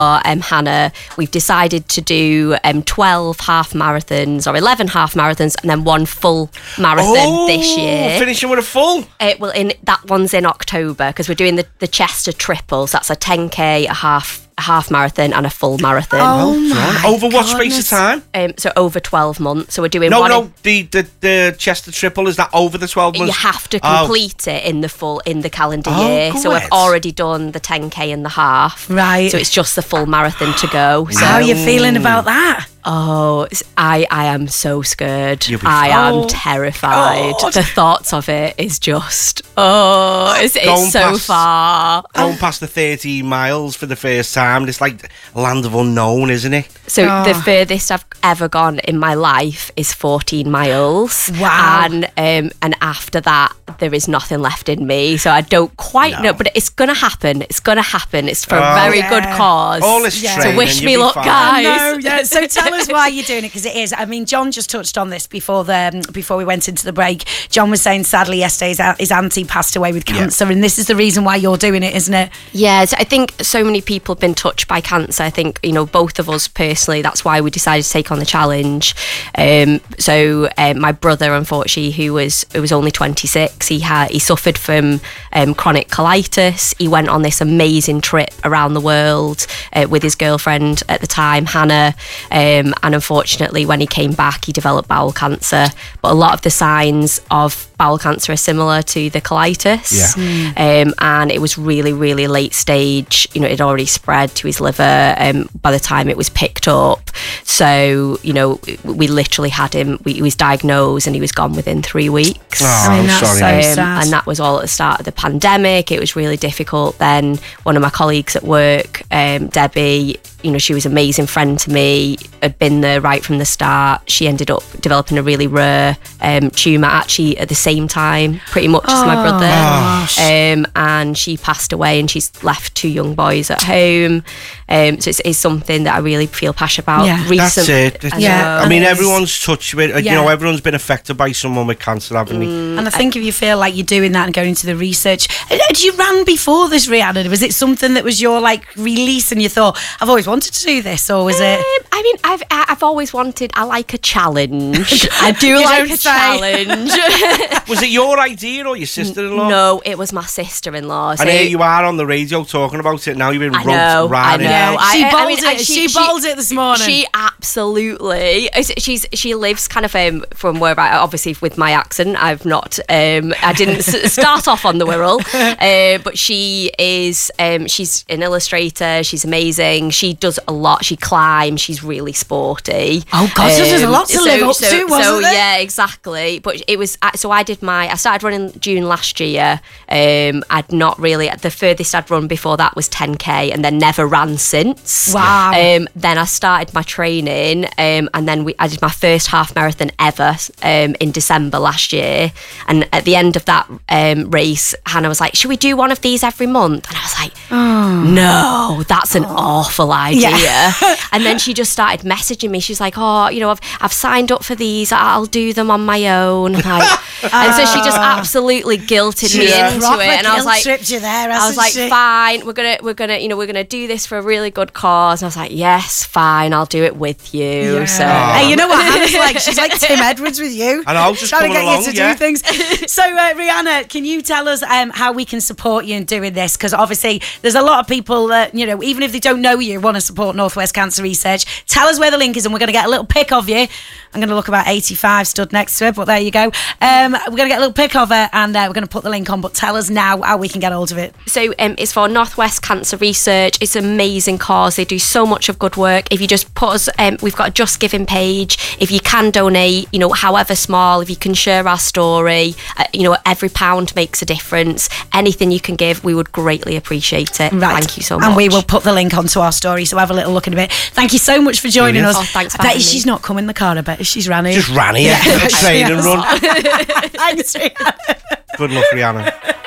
Hannah, we've decided to do 12 half marathons or 11 half marathons and then one full marathon this year. Finishing with a full? That one's in October because we're doing the Chester triples. That's a 10k, a half marathon and a full marathon. Oh my Over what space of time? So over 12 months. So we're doing the Chester triple, is that over the 12 months? You have to complete it in the calendar year. Good. So I've already done the 10k and the half. Right. So it's just the full marathon to go. So how are you feeling about that? Oh, I am so scared. I am terrified. God. The thoughts of it is just, it's so far. Going past the 13 miles for the first time, it's like a land of unknown, isn't it? So the furthest I've ever gone in my life is 14 miles. Wow. And after that, there is nothing left in me. So I don't quite know, but it's going to happen. It's going to happen. It's for a very good cause. All this training, so wish me you'll be luck, fine. guys. No, so tell us why you're doing it, because it is. I mean, John just touched on this before we went into the break. John was saying, sadly, yesterday his auntie passed away with cancer, and this is the reason why you're doing it, isn't it? Yeah, so I think so many people have been touched by cancer. I think, both of us personally, that's why we decided to take on the challenge. So my brother, unfortunately, who was only 26, he suffered from chronic colitis. He went on this amazing trip around the world with his girlfriend at the time, Hannah, and unfortunately when he came back he developed bowel cancer. But a lot of the signs of bowel cancer are similar to the colitis. And it was really, really late stage. It had already spread to his liver by the time it was picked up. So, we literally had him, he was diagnosed and he was gone within 3 weeks. I'm sorry. So sad. And that was all at the start of the pandemic. It was really difficult. Then one of my colleagues at work, Debbie, she was an amazing friend to me, had been there right from the start. She ended up developing a really rare tumour actually at the same time, pretty much as my brother. And she passed away and she's left 2 young boys at home. So it's something that I really feel passionate about. Yeah. That's it. I mean, everyone's touched with it. Everyone's been affected by someone with cancer, haven't they? And I think if you feel like you're doing that and going into the research, had you ran before this, Rhiannon? Was it something that was your release and you thought, I've always wanted to do this, or was it? I mean, I've always wanted. I like a challenge. I do like a challenge. Was it your idea or your sister-in-law? No, it was my sister-in-law. So and here you are on the radio talking about it. Now you've been I know. She bowled it this morning. She absolutely. She lives kind of from where obviously with my accent, I've not. I didn't start off on the Wirral, but she is. She's an illustrator. She's amazing. She does a lot. She climbs. She's really sporty. Oh God, so there's a lot to live up to, wasn't there? Yeah, exactly. But it was. So I started running June last year. I'd not really. The furthest I'd run before that was 10k, and then never ran since. Wow. Then I started my training, and then I did my first half marathon ever in December last year. And at the end of that race, Hannah was like, "Should we do one of these every month?" And I was like, "No, that's an awful idea." Yeah. And then she just started messaging me. She's like, I've signed up for these. I'll do them on my own. And so she just absolutely guilted me into it. And I was like, fine, we're gonna do this for a really good cause. And I was like, yes, fine, I'll do it with you. Yeah. So hey, you know what Hannah's like? She's like Tim Edwards with you. And I was just trying to get along, you to do things. So Rhiannon, can you tell us how we can support you in doing this? Because obviously there's a lot of people that, even if they don't know you, want to support Northwest Cancer Research. Tell us where the link is and we're going to get a little pic of you. I'm going to look about 85 stood next to her, but there you go. We're going to get a little pic of her and we're going to put the link on, but tell us now how we can get hold of it. So it's for Northwest Cancer Research. It's an amazing cause. They do so much of good work. If you just put us, we've got a Just Giving page. If you can donate, however small, if you can share our story, every pound makes a difference. Anything you can give, we would greatly appreciate it. Right. Thank you so much. And we will put the link onto our story, so have a little look in a bit. Thank you so much for joining us. Oh, thanks for I bet having me. she's not come in the car. I bet she's ran here. Just ran here. Train and run. Thanks, Rhiannon. Good luck, Rhiannon.